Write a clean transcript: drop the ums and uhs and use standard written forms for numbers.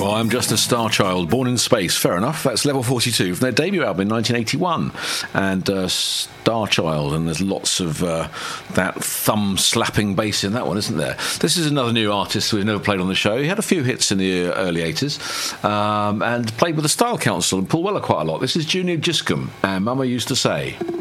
Oh, I'm just a star child, born in space. Fair enough. That's Level 42 from their debut album in 1981. And Star Child, and there's lots of that thumb-slapping bass in that one, isn't there? This is another new artist we've never played on the show. He had a few hits in the early 80s and played with the Style Council and Paul Weller quite a lot. This is Junior Giscombe, and Mama Used to Say.